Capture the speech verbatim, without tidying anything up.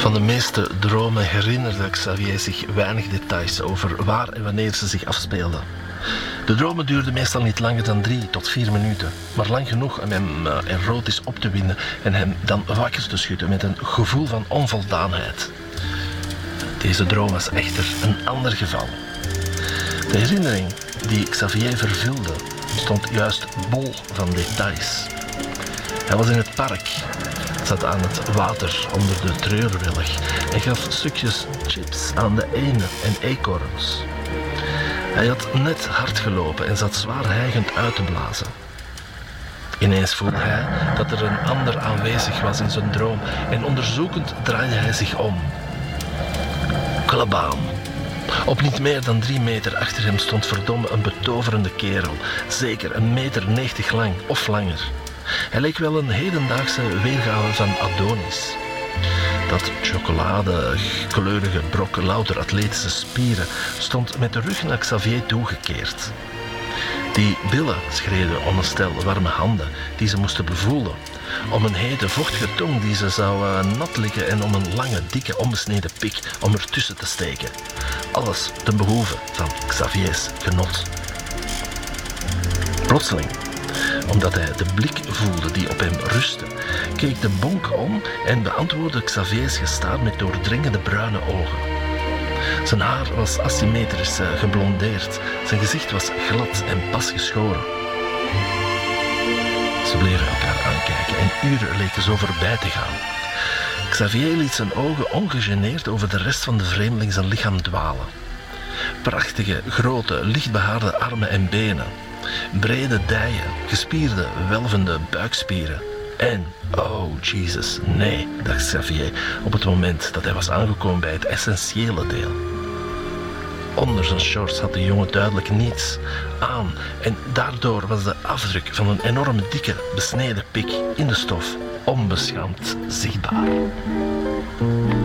Van de meeste dromen herinnerde Xavier zich weinig details over waar en wanneer ze zich afspeelden. De dromen duurden meestal niet langer dan drie tot vier minuten, maar lang genoeg om hem uh, erotisch op te winden en hem dan wakker te schudden met een gevoel van onvoldaanheid. Deze droom was echter een ander geval. De herinnering die Xavier vervulde stond juist bol van details. Hij was in het park, zat aan het water onder de treurwillig en gaf stukjes chips aan de ene en eekhoorns. Hij had net hard gelopen en zat zwaar hijgend uit te blazen. Ineens voelde hij dat er een ander aanwezig was in zijn droom en onderzoekend draaide hij zich om. Klabaan. Op niet meer dan drie meter achter hem stond verdomme een betoverende kerel, zeker een meter negentig lang of langer. Hij leek wel een hedendaagse weergave van Adonis. Dat chocoladekleurige brok louter atletische spieren stond met de rug naar Xavier toegekeerd. Die billen schreeuwden om een stel warme handen die ze moesten bevoelen, om een hete vochtige tong die ze zou uh, nat likken en om een lange, dikke, onbesneden pik om ertussen te steken. Alles ten behoeve van Xavier's genot. Plotseling, omdat hij de blik voelde die op hem rustte, keek de bonk om en beantwoordde Xavier's gestaar met doordringende bruine ogen. Zijn haar was asymmetrisch geblondeerd, zijn gezicht was glad en pas geschoren. Ze bleven elkaar aankijken en uren leken zo voorbij te gaan. Xavier liet zijn ogen ongegeneerd over de rest van de vreemdeling zijn lichaam dwalen. Prachtige, grote, lichtbehaarde armen en benen. Brede dijen, gespierde, welvende buikspieren. En, oh Jesus, nee, dacht Xavier op het moment dat hij was aangekomen bij het essentiële deel. Onder zijn shorts had de jongen duidelijk niets aan en daardoor was de afdruk van een enorme dikke, besneden pik in de stof onbeschaamd zichtbaar.